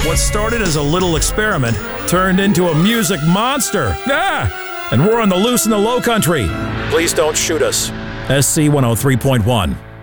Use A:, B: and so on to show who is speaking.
A: What started as a little experiment turned into a music monster. And we're on the loose in the Low Country. Please don't shoot us. SC 103.1.